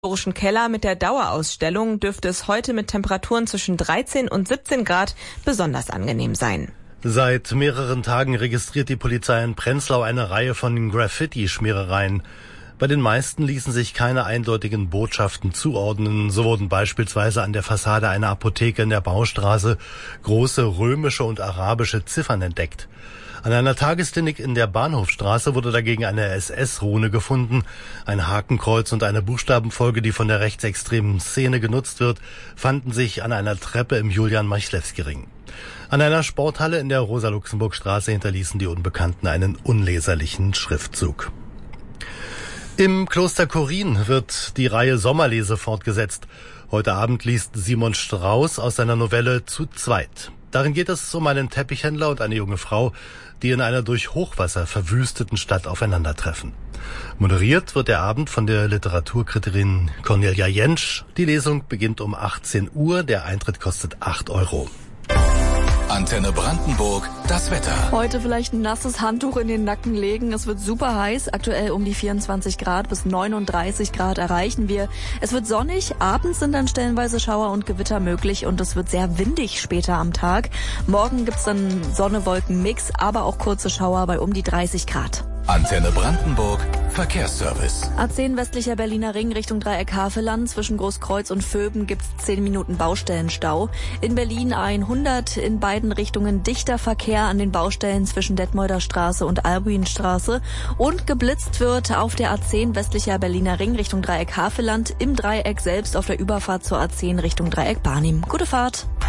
Historischen Keller mit der Dauerausstellung dürfte es heute mit Temperaturen zwischen 13 und 17 Grad besonders angenehm sein. Seit mehreren Tagen registriert die Polizei in Prenzlau eine Reihe von Graffiti-Schmierereien. Bei den meisten ließen sich keine eindeutigen Botschaften zuordnen. So wurden beispielsweise an der Fassade einer Apotheke in der Baustraße große römische und arabische Ziffern entdeckt. An einer Tagesklinik in der Bahnhofstraße wurde dagegen eine SS-Rune gefunden. Ein Hakenkreuz und eine Buchstabenfolge, die von der rechtsextremen Szene genutzt wird, fanden sich an einer Treppe im Julian-Marchlewski-Ring. An einer Sporthalle in der Rosa-Luxemburg-Straße hinterließen die Unbekannten einen unleserlichen Schriftzug. Im Kloster Chorin wird die Reihe Sommerlese fortgesetzt. Heute Abend liest Simon Strauß aus seiner Novelle Zu zweit. Darin geht es um einen Teppichhändler und eine junge Frau, die in einer durch Hochwasser verwüsteten Stadt aufeinandertreffen. Moderiert wird der Abend von der Literaturkritikerin Cornelia Jentsch. Die Lesung beginnt um 18 Uhr. Der Eintritt kostet 8 Euro. Antenne Brandenburg, das Wetter. Heute vielleicht ein nasses Handtuch in den Nacken legen. Es wird super heiß, aktuell um die 24 Grad bis 39 Grad erreichen wir. Es wird sonnig, abends sind dann stellenweise Schauer und Gewitter möglich und es wird sehr windig später am Tag. Morgen gibt's dann Sonne-Wolken-Mix, aber auch kurze Schauer bei um die 30 Grad. Antenne Brandenburg, Verkehrsservice. A10 westlicher Berliner Ring Richtung Dreieck Havelland. Zwischen Großkreuz und Vöben gibt's 10 Minuten Baustellenstau. In Berlin A100 in beiden Richtungen dichter Verkehr an den Baustellen zwischen Detmolder Straße und Albuinstraße. Und geblitzt wird auf der A10 westlicher Berliner Ring Richtung Dreieck Havelland im Dreieck selbst auf der Überfahrt zur A10 Richtung Dreieck Barnim. Gute Fahrt.